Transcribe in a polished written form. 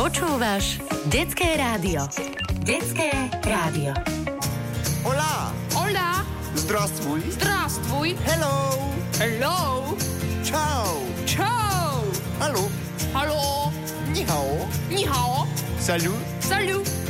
Počúvaš Detské rádio. Detské rádio. Hola. Hola. Здравствуй. Здравствуй. Hello. Hello. Ciao. Ciao. Allô. Hallo. Ni hao. Ni hao. Salut. Salut.